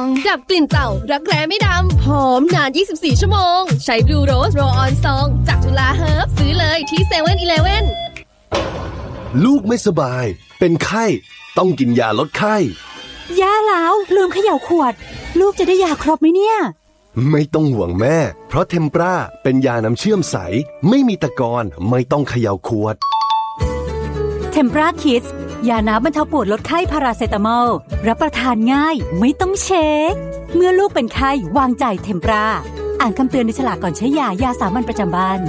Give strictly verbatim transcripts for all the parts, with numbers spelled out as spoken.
ดับกลิ่นเต่ารักแร้ไม่ดำหอมนานยี่สิบสี่ชั่วโมงใช้ Blue Rose Roll On Song จากจุฬาเฮิร์บซื้อเลยที่ เซเว่นอีเลฟเว่นลูกไม่สบายเป็นไข้ต้องกินยาลดไข้ยาแล้วลืมเขย่าขวดลูกจะได้ยาครบไหมเนี่ยไม่ต้องห่วงแม่เพราะเทมปราเป็นยาน้ำเชื่อมใสไม่มีตะกอนไม่ต้องเขย่าขวดเทมปราคิดยาน้ำบรรเทาปวดลดไข้พาราเซตามอลรับประทานง่ายไม่ต้องเช็คเมื่อลูกเป็นไข้วางใจเทมปราอ่านคำเตือนในฉลากก่อนใช้ยายาสามัญประจำบ้าน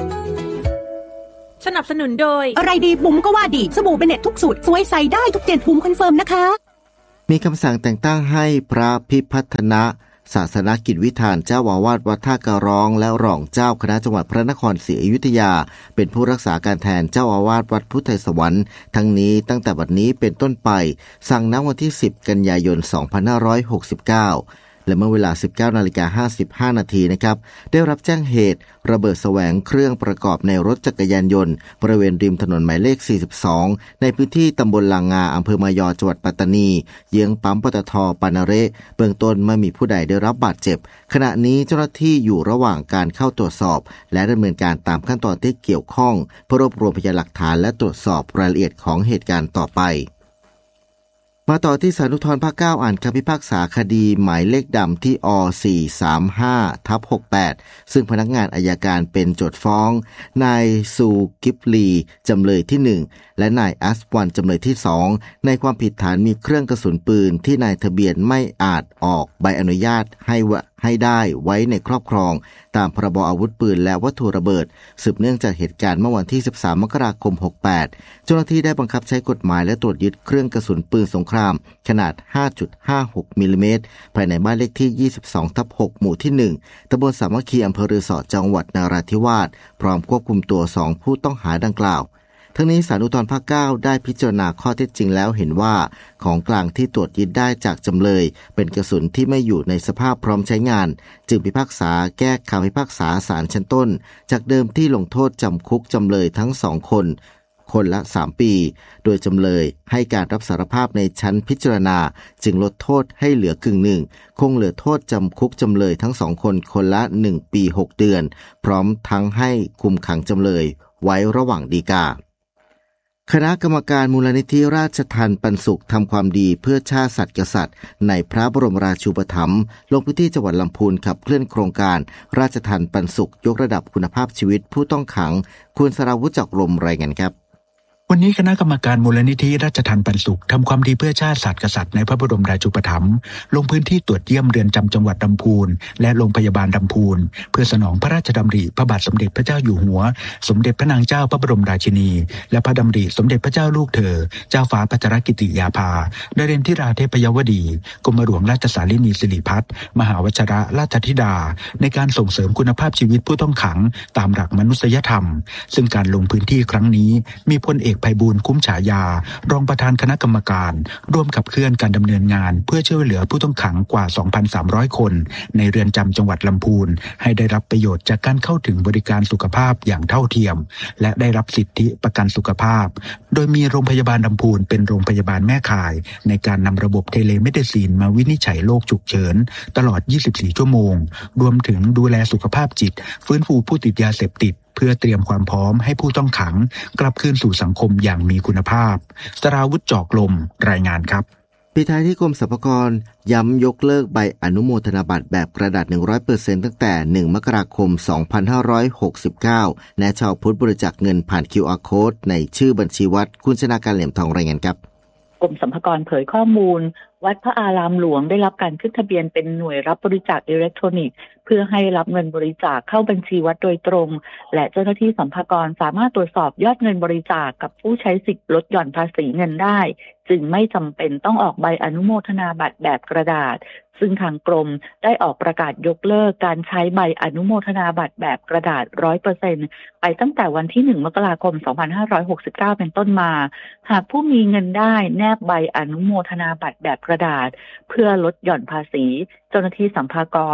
สนับสนุนโดยอะไรดีบุ๋มก็ว่าดีสบู่เบเน็ตทุกสูตรสวยใส่ได้ทุกเจนบุ๋มคอนเฟิร์มนะคะมีคำสั่งแต่งตั้งให้พระพิพัฒนะศาสนกิจวิธานเจ้าอาวาสวัดท่าการร้องและรองเจ้าคณะจังหวัดพระนครศรีอยุธยาเป็นผู้รักษาการแทนเจ้าอาวาสวัดพุทธสวรรค์ทั้งนี้ตั้งแต่บัดนี้เป็นต้นไปสั่งณวันที่สิบกันยายนสองพันห้าร้อยหกสิบเก้าและเมื่อเวลา สิบเก้านาฬิกาห้าสิบห้านาทีนะครับได้รับแจ้งเหตุระเบิดแสวงเครื่องประกอบในรถจักรยานยนต์บริเวณริมถนนหมายเลขสี่สิบสองในพื้นที่ตำบลลางงาอำเภอมายอจังหวัดปัตตานีเยื้องปั๊มปตท.ปานาเระเบื้องต้นไม่มีผู้ใดได้รับบาดเจ็บขณะนี้เจ้าหน้าที่อยู่ระหว่างการเข้าตรวจสอบและดำเนินการตามขั้นตอนที่เกี่ยวข้องเพื่อรวบรวมพยานหลักฐานและตรวจสอบรายละเอียดของเหตุการณ์ต่อไปมาต่อที่ศาลอุทธรณ์ภาคเก้าอ่านคำพิพากษาคดีหมายเลขดำที่อ สี่สามห้าทับหกแปด ซึ่งพนักงานอัยการเป็นโจทก์ฟ้องนายซูกิฟลีจำเลยที่หนึ่งและนายอัสวันจำเลยที่สองในความผิดฐานมีเครื่องกระสุนปืนที่นายทะเบียนไม่อาจออกใบอนุญาตให้ให้ได้ไว้ในครอบครองตามพรบอาวุธปืนและวัตถุระเบิดสืบเนื่องจากเหตุการณ์เมื่อวันที่สิบสามมกราคมหกแปดเจ้าหน้าที่ได้บังคับใช้กฎหมายและตรวจยึดเครื่องกระสุนปืนสงครามขนาด ห้าจุดห้าหก มิลลิเมตรภายในบ้านเลขที่ ยี่สิบสองทับหก หมู่ที่หนึ่งตำบลสามัคคีอำเภอรือสอจังหวัดนราธิวาสพร้อมควบคุมตัวสองผู้ต้องหาดังกล่าวทั้งนี้ศาลอุทธรณ์ภาคเก้าได้พิจารณาข้อเท็จจริงแล้วเห็นว่าของกลางที่ตรวจยึดได้จากจำเลยเป็นกระสุนที่ไม่อยู่ในสภาพพร้อมใช้งานจึงพิพากษาแก้คำพิพากษาศาลชั้นต้นจากเดิมที่ลงโทษจำคุกจำเลยทั้งสองคนคนละสามปีโดยจำเลยให้การรับสารภาพในชั้นพิจารณาจึงลดโทษให้เหลือกึ่งหนึ่งคงเหลือโทษจำคุกจำเลยทั้งสองคนคนละหนึ่งปีหกเดือนพร้อมทั้งให้คุมขังจำเลยไว้ระหว่างฎีกาคณะกรรมการมูลนิธิราชทัณฑ์ปันสุขทำความดีเพื่อชาติสัตว์กษัตริย์ในพระบรมราชูปถัมภ์ลงพื้นที่จังหวัดลำพูนขับเคลื่อนโครงการราชทัณฑ์ปันสุขยกระดับคุณภาพชีวิตผู้ต้องขังคุณสราวุฒิจักรลมรายงานครับวันนี้คณะกรรมการมูลนิธิราชทัณฑ์ปันสุขทำความดีเพื่อชาติศาสตร์กษัตริย์ในพระบรมราชูปถัมภ์ลงพื้นที่ตรวจเยี่ยมเรือนจำจังหวัดลำพูนและโรงพยาบาลลำพูนเพื่อสนองพระราชดำริพระบาทสมเด็จพระเจ้าอยู่หัวสมเด็จพระนางเจ้าพระบรมราชินีและพระดำริสมเด็จพระเจ้าลูกเธอเจ้าฟ้าพัชรกิติยาภานเรนทิราเทพยวดีกรมหลวงราชสารินีสิริพัฒน์มหาวชิรราชธิดาในการส่งเสริมคุณภาพชีวิตผู้ต้องขังตามหลักมนุษยธรรมซึ่งการลงพื้นที่ครั้งนี้มีพลเอกไพบูลย์คุ้มฉายารองประธานคณะกรรมการร่วมขับเคลื่อนการดำเนินงานเพื่อช่วยเหลือผู้ต้องขังกว่า สองพันสามร้อย คนในเรือนจำจังหวัดลำพูนให้ได้รับประโยชน์จากการเข้าถึงบริการสุขภาพอย่างเท่าเทียมและได้รับสิทธิประกันสุขภาพโดยมีโรงพยาบาลลำพูนเป็นโรงพยาบาลแม่ข่ายในการนำระบบเทเลเมดิซีนมาวินิจฉัยโรคฉุกเฉินตลอดยี่สิบสี่ชั่วโมงรวมถึงดูแลสุขภาพจิตฟื้นฟูผู้ติดยาเสพติดเพื่อเตรียมความพร้อมให้ผู้ต้องขังกลับคืนสู่สังคมอย่างมีคุณภาพสราวุฒิจอกลมรายงานครับปิดท้ายที่กรมสรรพากรย้ำยกเลิกใบอนุโมทนาบัตรแบบกระดาษ หนึ่งร้อยเปอร์เซ็นต์ ตั้งแต่หนึ่งมกราคมสองพันห้าร้อยหกสิบเก้าและชาวพุทธบริจาคเงินผ่าน คิว อาร์ Code ในชื่อบัญชีวัดคุณชนาการเหลี่ยมทองรายงานครับกรมสรรพากรเผยข้อมูลวัดพระอารามหลวงได้รับการขึ้นทะเบียนเป็นหน่วยรับบริจาคอิเล็กทรอนิกส์เพื่อให้รับเงินบริจาคเข้าบัญชีวัดโดยตรงและเจ้าหน้าที่สรรพากรสามารถตรวจสอบยอดเงินบริจาคกับผู้ใช้สิทธิ์ลดหย่อนภาษีเงินได้จึงไม่จำเป็นต้องออกใบอนุโมทนาบัตรแบบกระดาษซึ่งทางกรมได้ออกประกาศยกเลิกการใช้ใบอนุโมทนาบัตรแบบกระดาษ ร้อยเปอร์เซ็นต์ ไปตั้งแต่วันที่หนึ่งมกราคมสองพันห้าร้อยหกสิบเก้าเป็นต้นมาหากผู้มีเงินได้แนบใบอนุโมทนาบัตรแบบกระดาษเพื่อลดหย่อนภาษีเจ้าหน้าที่สรรพากร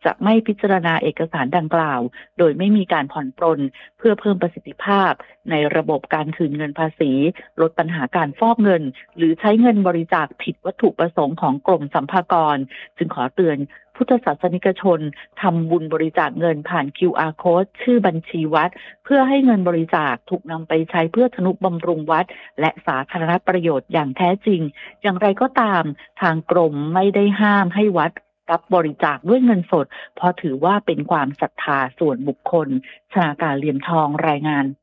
จะไม่พิจารณาเอกสารดังกล่าวโดยไม่มีการผ่อนปรนเพื่อเพิ่มประสิทธิภาพในระบบการคืนเงินภาษีลดปัญหาการฟอกเงินหรือใช้เงินบริจาคผิดวัตถุประสงค์ของกรมสรรพากรจึงขอเตือนพุทธศาสนิกชนทำบุญบริจาคเงินผ่าน คิว อาร์ Code ชื่อบัญชีวัดเพื่อให้เงินบริจาคถูกนำไปใช้เพื่อทนุบำรุงวัดและสาธารณประโยชน์อย่างแท้จริงอย่างไรก็ตามทางกรมไม่ได้ห้ามให้วัดรับบริจาคด้วยเงินสดเพราะถือว่าเป็นความศรัทธาส่วนบุคคลชนาการเหลี่ยมทองรายงาน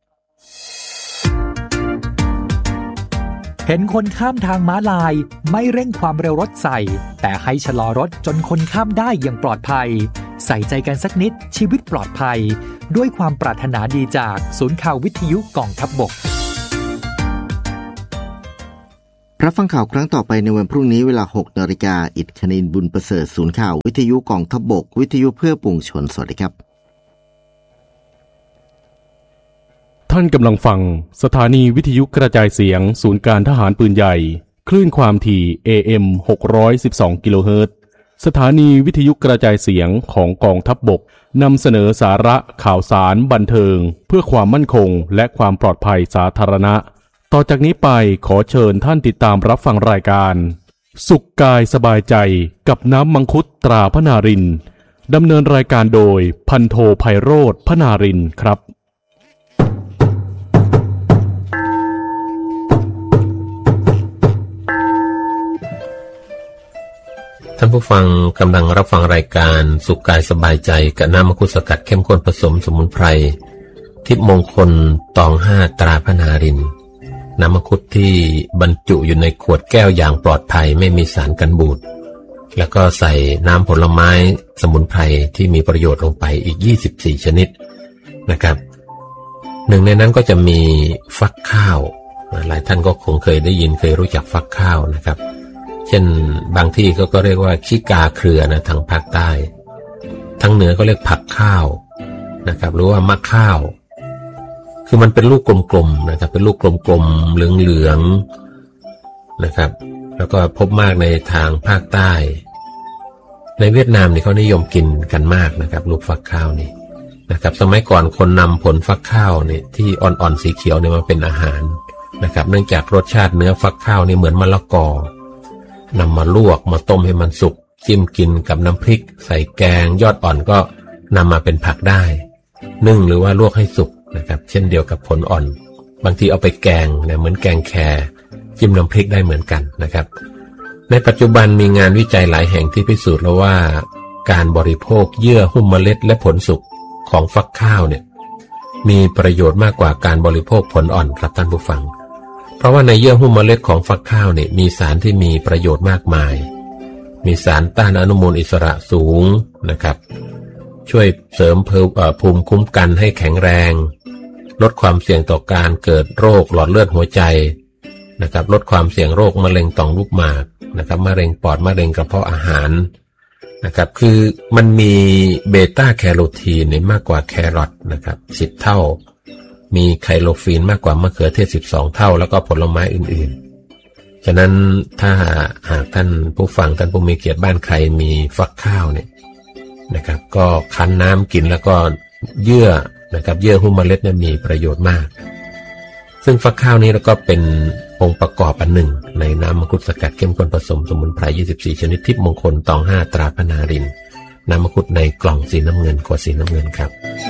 เห็นคนข้ามทางม้าลายไม่เร่งความเร็วรถใส่แต่ให้ชะลอรถจนคนข้ามได้อย่างปลอดภัยใส่ใจกันสักนิดชีวิตปลอดภัยด้วยความปรารถนาดีจากศูนย์ข่าววิทยุกองทัพบกรับฟังข่าวครั้งต่อไปในวันพรุ่งนี้เวลา หกนาฬิกา อิฐคณินบุญประเสริฐศูนย์ข่าววิทยุกองทัพบกวิทยุเพื่อปวงชนสวัสดีครับท่านกำลังฟังสถานีวิทยุกระจายเสียงศูนย์การทหารปืนใหญ่คลื่นความถี่ เอ เอ็ม หกร้อยสิบสอง กิโลเฮิรตซ์สถานีวิทยุกระจายเสียงของกองทัพบกนำเสนอสาระข่าวสารบันเทิงเพื่อความมั่นคงและความปลอดภัยสาธารณะต่อจากนี้ไปขอเชิญท่านติดตามรับฟังรายการสุขกายสบายใจกับน้ำมังคุดตราพนารินดำเนินรายการโดยพันโทไพโรจน์พนารินครับท่านผู้ฟังกำลังรับฟังรายการสุขกายสบายใจกับน้ำมังคุดสกัดเข้มข้นผสมสมุนไพรทิพย์มงคลตองห้าตราพนารินน้ำมังคุดที่บรรจุอยู่ในขวดแก้วอย่างปลอดภัยไม่มีสารกันบูดแล้วก็ใส่น้ำผลไม้สมุนไพรที่มีประโยชน์ลงไปอีกยี่สิบสี่ชนิดนะครับหนึ่งในนั้นก็จะมีฟักข้าวหลายท่านก็คงเคยได้ยินเคยรู้จักฟักข้าวนะครับเช่นบางที่เขาก็เรียกว่าขี้กาเครือนะทางภาคใต้ทางเหนือก็เรียกผักข้าวนะครับหรือว่ามะข้าวคือมันเป็นลูกกลมๆนะครับเป็นลูกกลมๆเหลืองๆนะครับแล้วก็พบมากในทางภาคใต้ในเวียดนามนี่เขานิยมกินกันมากนะครับลูกฟักข้าวนี่นะครับสมัยก่อนคนนำผลฟักข้าวนี่ที่อ่อนๆสีเขียวเนี่ยมาเป็นอาหารนะครับเนื่องจากรสชาติเนื้อฟักข้าวนี่เหมือนมะละกอนำมาลวกมาต้มให้มันสุกจิ้มกินกับน้ำพริกใส่แกงยอดอ่อนก็นำมาเป็นผักได้นึ่งหรือว่าลวกให้สุกนะครับเช่นเดียวกับผลอ่อนบางทีเอาไปแกงเนี่ยเหมือนแกงแคจิ้มน้ำพริกได้เหมือนกันนะครับในปัจจุบันมีงานวิจัยหลายแห่งที่พิสูจน์แล้วว่าการบริโภคเยื่อหุ้มเมล็ดและผลสุกของฟักข้าวเนี่ยมีประโยชน์มากกว่าการบริโภคผลอ่อนครับท่านผู้ฟังเพราะว่าในเยื่อหุ้มเมล็ดของฟักข้าวเนี่ยมีสารที่มีประโยชน์มากมายมีสารต้านอนุมูลอิสระสูงนะครับช่วยเสริมภูมิคุ้มกันให้แข็งแรงลดความเสี่ยงต่อการเกิดโรคหลอดเลือดหัวใจนะครับลดความเสี่ยงโรคมะเร็งต่อมลูกหมากนะครับมะเร็งปอดมะเร็งกระเพาะอาหารนะครับคือมันมีเบต้าแคโรทีนเนี่ยมากกว่าแครอทนะครับสิบเท่ามีไคโลฟีนมากกว่ามะเขือเทศสิบสองเท่าแล้วก็ผลไม้อื่นๆฉะนั้นถ้าหากท่านผู้ฟังท่านผู้มีเกียรติบ้านใครมีฟักข้าวเนี่ยนะครับก็คั้นน้ำกินแล้วก็เยื่อนะครับเยื่อหุ้มเมล็ดเนี่ยมีประโยชน์มากซึ่งฟักข้าวนี้แล้วก็เป็นองค์ประกอบอันหนึ่งในน้ำมังคุดสกัดเข้มข้นผสมสมุนไพรยี่สิบสี่ชนิดทิพย์มงคลตองห้าตราพนารินน้ำมังคุดในกล่องสีน้ำเงินขวดสีน้ำเงินครับ